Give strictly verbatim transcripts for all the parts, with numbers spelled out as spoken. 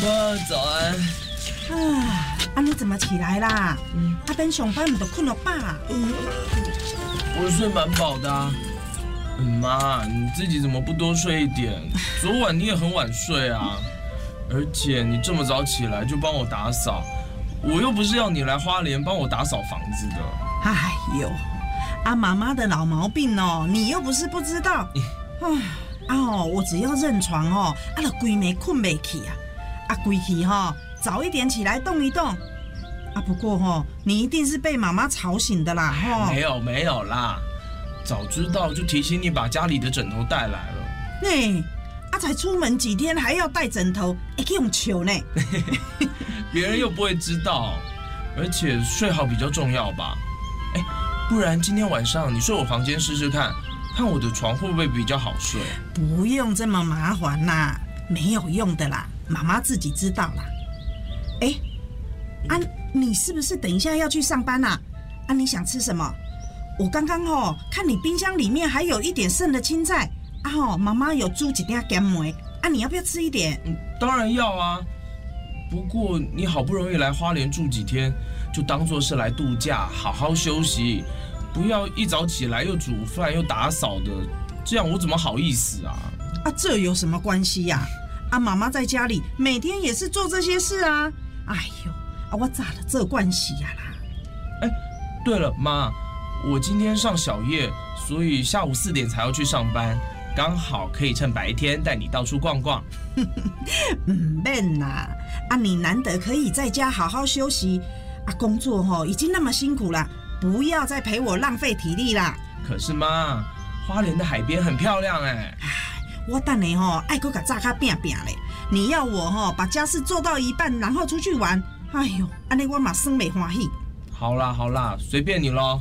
哥，早安。 啊，啊你怎么起来啦？嗯，阿边上班唔都困了吧？ 嗯，我睡蛮饱的啊。嗯，妈，你自己怎么不多睡一点？昨晚你也很晚睡啊，而且你这么早起来就帮我打扫，我又不是要你来花莲帮我打扫房子的。 哎呦，啊妈妈的老毛病哦，你又不是不知道。啊啊哦，我只要认床哦，啊就规暝困袂去啊，啊规气哈，早一点起来动一动。啊不过哈、哦，你一定是被妈妈吵醒的啦哈。 没有没有啦。早知道就提醒你把家里的枕头带来了。 哎，啊才出门几天还要带枕头，会去用球呢。 别人又不会知道，而且睡好比较重要吧？哎，不然今天晚上你睡我房间试试看，看我的床会不会比较好睡？ 不用这么麻烦啦，没有用的啦，妈妈自己知道啦。哎，啊，你是不是等一下要去上班啊？啊，你想吃什么？我刚刚哦看你冰箱里面还有一点剩的青菜啊哦，妈妈有煮几点干梅啊，你要不要吃一点？ 嗯，当然要啊。不过你好不容易来花莲住几天，就当作是来度假，好好休息，不要一早起来又煮饭又打扫的，这样我怎么好意思啊？ 啊，这有什么关系呀？啊，妈妈在家里每天也是做这些事啊。哎呦，啊我咋了这关系呀啦？ 哎，对了，妈。我今天上小夜，所以下午四点才要去上班，刚好可以趁白天带你到处逛逛。 唔免啦，啊，你难得可以在家好好休息，啊，工作吼、哦、已经那么辛苦了，不要再陪我浪费体力啦。 可是妈，花莲的海边很漂亮哎。 唉，我等你吼、哦，爱搁甲炸卡拼拼嘞。你要我吼、哦、把家事做到一半，然后出去玩，哎呦，安尼我嘛算袂欢喜。 好啦好啦，随便你咯。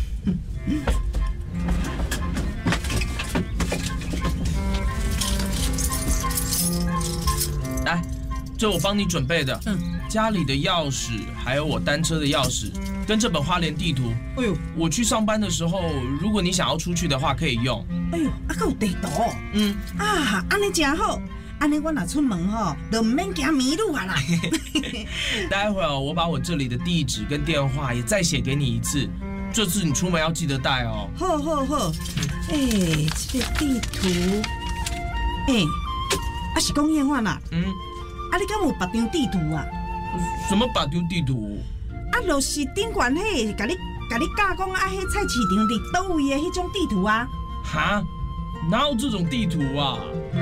来，这我帮你准备的，嗯，家里的钥匙，还有我单车的钥匙，跟这本花莲地图。哎呦，我去上班的时候，如果你想要出去的话，可以用。 哎呦，啊，还有地图。 嗯， 啊，安尼真好。安尼我若出门吼，就唔免惊迷路啊啦。 待会儿我把我这里的地址跟电话也再写给你一次。这次你出门要记得带哦。 好好好，哎、欸，这个地图，哎、欸，啊是讲燕焕啊。嗯。啊，你敢有别张地图啊？ 什么别张地图？ 啊，就是顶悬迄，甲你甲你教讲啊，迄菜市场伫倒位的迄种地图啊。 哈？哪有这种地图啊？